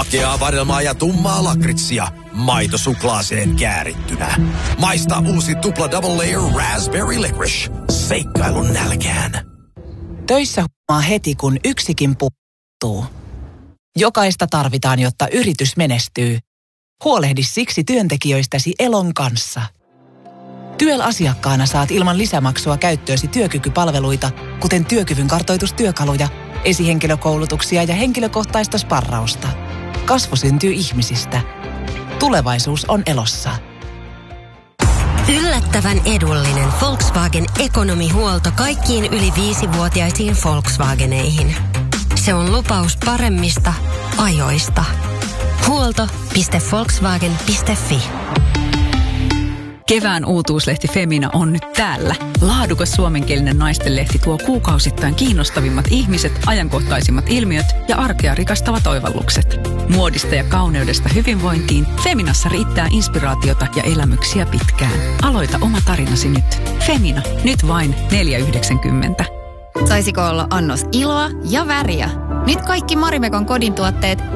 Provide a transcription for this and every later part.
Makeaa vadelmaa ja tummaa lakritsia maitosuklaaseen käärittynä. Maista uusi tupla double layer raspberry licorice. Seikkailun nälkään. Töissä huomaa heti, kun yksikin puuttuu. Jokaista tarvitaan, jotta yritys menestyy. Huolehdi siksi työntekijöistäsi Elon kanssa. TYEL-asiakkaana saat ilman lisämaksua käyttöösi työkykypalveluita, kuten työkyvyn kartoitustyökaluja, esihenkilökoulutuksia ja henkilökohtaista sparrausta. Kasvu syntyy ihmisistä. Tulevaisuus on Elossa. Yllättävän edullinen Volkswagen ekonomihuolto kaikkiin yli 5-vuotiaisiin Volkswageneihin. Se on lupaus paremmista ajoista. Huolto.volkswagen.fi. Kevään uutuuslehti Femina on nyt täällä. Laadukas suomenkielinen naistenlehti tuo kuukausittain kiinnostavimmat ihmiset, ajankohtaisimmat ilmiöt ja arkea rikastavat oivallukset. Muodista ja kauneudesta hyvinvointiin, Feminassa riittää inspiraatiota ja elämyksiä pitkään. Aloita oma tarinasi nyt. Femina, nyt vain 4,90. Saisiko olla annos iloa ja väriä? Nyt kaikki Marimekon kodin tuotteet -25%,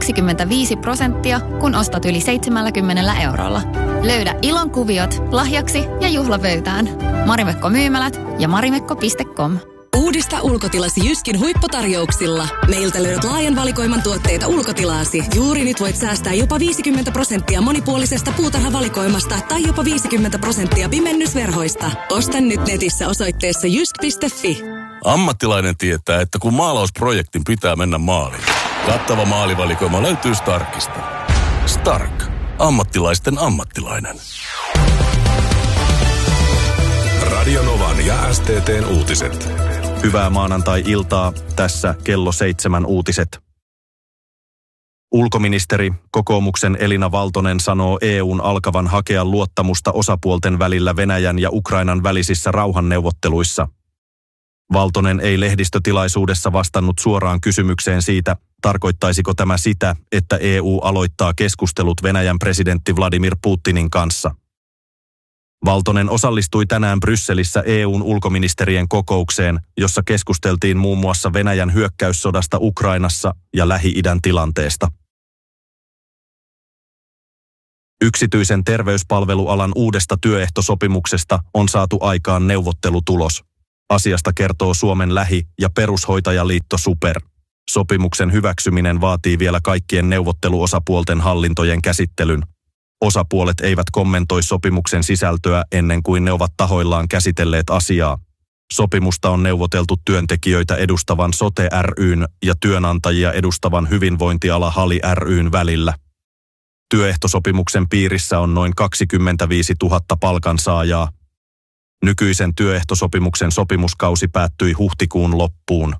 kun ostat yli 70 eurolla. Löydä ilon kuviot lahjaksi ja juhlavöytään. Marimekko myymälät ja marimekko.com. Uudista ulkotilasi Jyskin huipputarjouksilla. Meiltä löydät laajan valikoiman tuotteita ulkotilaasi. Juuri nyt voit säästää jopa 50% monipuolisesta puutarhavalikoimasta tai jopa 50% pimennysverhoista. Osta nyt netissä osoitteessa jysk.fi. Ammattilainen tietää, että kun maalausprojektin pitää mennä maaliin, kattava maalivalikoima löytyy Starkista. Stark. Ammattilaisten ammattilainen. Radio Novan ja STT:n uutiset. Hyvää maanantai-iltaa. Tässä kello 7 uutiset. Ulkoministeri, kokoomuksen Elina Valtonen sanoo EU:n alkavan hakea luottamusta osapuolten välillä Venäjän ja Ukrainan välisissä rauhanneuvotteluissa. Valtonen ei lehdistötilaisuudessa vastannut suoraan kysymykseen siitä, tarkoittaisiko tämä sitä, että EU aloittaa keskustelut Venäjän presidentti Vladimir Putinin kanssa. Valtonen osallistui tänään Brysselissä EU:n ulkoministerien kokoukseen, jossa keskusteltiin muun muassa Venäjän hyökkäyssodasta Ukrainassa ja Lähi-idän tilanteesta. Yksityisen terveyspalvelualan uudesta työehtosopimuksesta on saatu aikaan neuvottelutulos. Asiasta kertoo Suomen lähi- ja perushoitajaliitto SuPer. Sopimuksen hyväksyminen vaatii vielä kaikkien neuvotteluosapuolten hallintojen käsittelyn. Osapuolet eivät kommentoi sopimuksen sisältöä ennen kuin ne ovat tahoillaan käsitelleet asiaa. Sopimusta on neuvoteltu työntekijöitä edustavan Sote ry:n ja työnantajia edustavan hyvinvointiala HALI ry:n välillä. Työehtosopimuksen piirissä on noin 25 000 palkansaajaa. Nykyisen työehtosopimuksen sopimuskausi päättyi huhtikuun loppuun.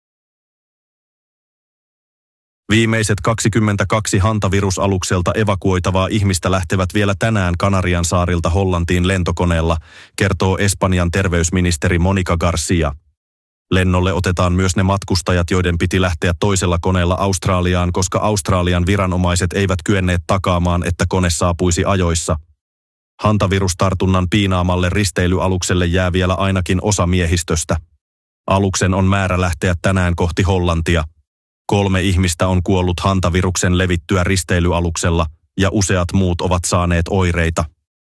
Viimeiset 22 hantavirusalukselta evakuoitavaa ihmistä lähtevät vielä tänään Kanarian saarilta Hollantiin lentokoneella, kertoo Espanjan terveysministeri Mónica García. Lennolle otetaan myös ne matkustajat, joiden piti lähteä toisella koneella Australiaan, koska Australian viranomaiset eivät kyenneet takaamaan, että kone saapuisi ajoissa. Hantavirustartunnan piinaamalle risteilyalukselle jää vielä ainakin osa miehistöstä. Aluksen on määrä lähteä tänään kohti Hollantia. 3 ihmistä on kuollut hantaviruksen levittyä risteilyaluksella ja useat muut ovat saaneet oireita.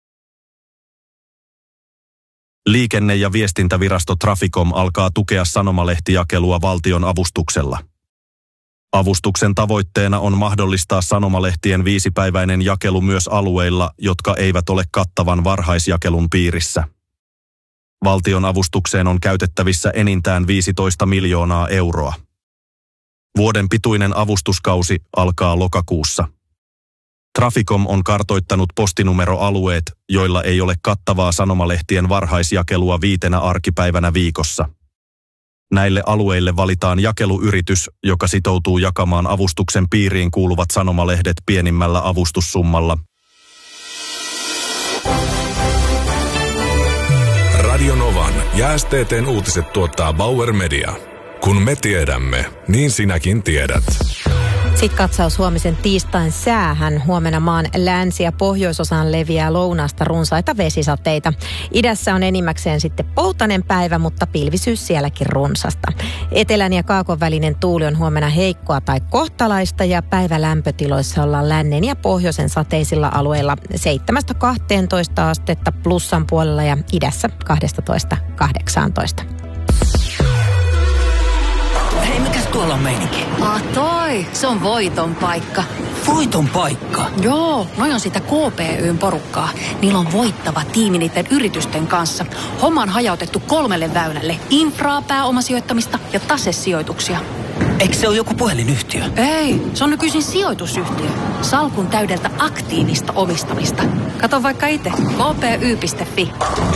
Liikenne- ja viestintävirasto Traficom alkaa tukea sanomalehtijakelua valtion avustuksella. Avustuksen tavoitteena on mahdollistaa sanomalehtien 5-päiväinen jakelu myös alueilla, jotka eivät ole kattavan varhaisjakelun piirissä. Valtion avustukseen on käytettävissä enintään 15 miljoonaa euroa. Vuoden pituinen avustuskausi alkaa lokakuussa. Traficom on kartoittanut postinumeroalueet, joilla ei ole kattavaa sanomalehtien varhaisjakelua 5 arkipäivänä viikossa. Näille alueille valitaan jakeluyritys, joka sitoutuu jakamaan avustuksen piiriin kuuluvat sanomalehdet pienimmällä avustussummalla. Radio Novan ja STT:n uutiset tuottaa Bauer Media. Kun me tiedämme, niin sinäkin tiedät. Sitten katsaus huomisen tiistain säähän. Huomenna maan länsi- ja pohjoisosaan leviää lounaasta runsaita vesisateita. Idässä on enimmäkseen sitten poutainen päivä, mutta pilvisyys sielläkin runsasta. Etelän ja kaakon välinen tuuli on huomenna heikkoa tai kohtalaista ja päivälämpötiloissa ollaan lännen ja pohjoisen sateisilla alueilla 7-12 astetta plussan puolella ja idässä 12-18. Hei, mikäs tuolla on meininki? Toi, se on Voiton paikka. Voiton paikka? Joo, noi on sitä KPY:n porukkaa. Niillä on voittava tiimi niiden yritysten kanssa. Homma on hajautettu 3 väylälle. Infraa, pääomasijoittamista ja tasesijoituksia. Eikö se ole joku puhelinyhtiö? Ei, se on nykyisin sijoitusyhtiö. Salkun täydeltä aktiivista omistamista. Kato vaikka itse. kpy.fi.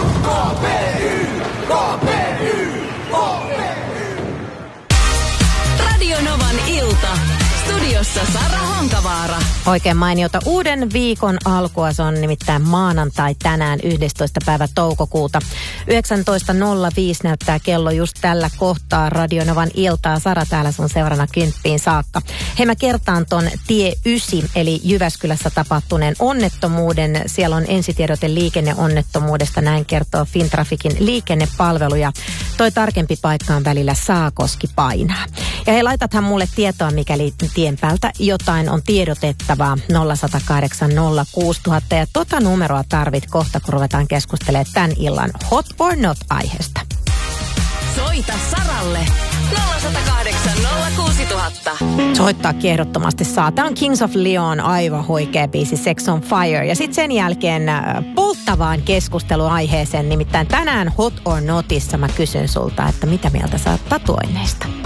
Radio Novan ilta. Studiossa Sara Honkavaara. Oikein mainiota uuden viikon alkua. Se on nimittäin maanantai tänään 11. päivä toukokuuta. 19.05 näyttää kello just tällä kohtaa Radio Novan iltaa. Sara täällä sun seurana 10 saakka. Hei, mä kertaan ton tie 9 eli Jyväskylässä tapahtuneen onnettomuuden. Siellä on ensitiedote liikenneonnettomuudesta. Näin kertoo Fintrafikin liikennepalvelu ja toi tarkempi paikka on välillä Saakoski-Painaa. Ja hei, laitathan mulle tietoa, mikäli tien päältä jotain on tiedotettavaa 0108 06000 ja tota numeroa tarvit kohta, kun ruvetaan keskustelemaan tämän illan Hot or Not -aiheesta. Soita Saralle 0108 06000. Soittaa ehdottomasti saa. Tämä on Kings of Leon, aivan huikea biisi Sex on Fire. Ja sitten sen jälkeen polttavaan keskusteluaiheeseen, nimittäin tänään Hot or Notissa mä kysyn sulta, että mitä mieltä sä oot tatuoinneista?